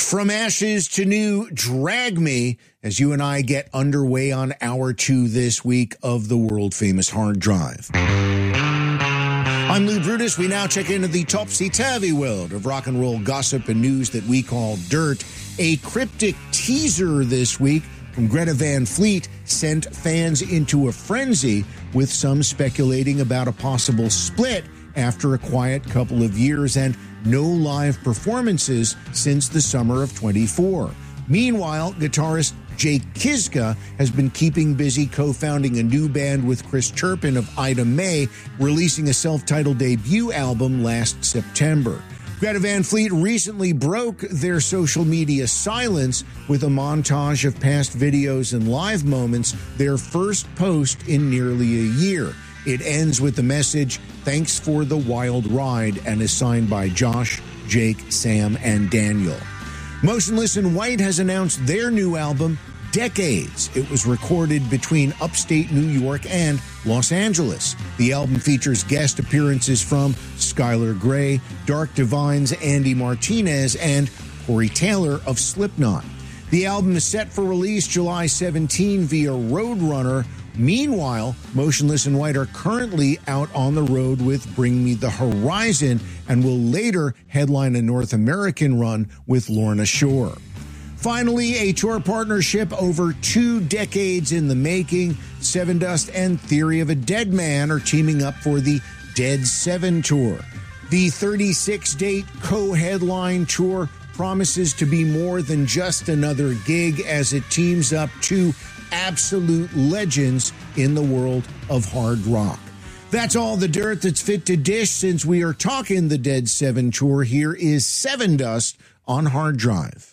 From ashes to new, drag me as you and I get underway on hour 2 this week of the world-famous Hard Drive. I'm Lou Brutus. We now check into the topsy-turvy world of rock and roll gossip and news that we call dirt. A cryptic teaser this week from Greta Van Fleet sent fans into a frenzy, with some speculating about a possible split after a quiet couple of years and no live performances since the summer of 24. Meanwhile, guitarist Jake Kiszka has been keeping busy co-founding a new band with Chris Turpin of Ida May, releasing a self-titled debut album last September. Greta Van Fleet recently broke their social media silence with a montage of past videos and live moments, their first post in nearly a year. It ends with the message, "Thanks for the wild ride," and is signed by Josh, Jake, Sam, and Daniel. Motionless in White has announced their new album, Decades. It was recorded between upstate New York and Los Angeles. The album features guest appearances from Skylar Grey, Dark Divine's Andy Martinez, and Corey Taylor of Slipknot. The album is set for release July 17 via Roadrunner. Meanwhile, Motionless in White are currently out on the road with Bring Me the Horizon and will later headline a North American run with Lorna Shore. Finally, a tour partnership over 2 decades in the making. Sevendust and Theory of a Dead Man are teaming up for the Dead 7 tour. The 36-date co-headline tour promises to be more than just another gig, as it teams up 2 absolute legends in the world of hard rock. That's all the dirt that's fit to dish. Since we are talking the Dead 7 tour, here is Sevendust on Hard Drive.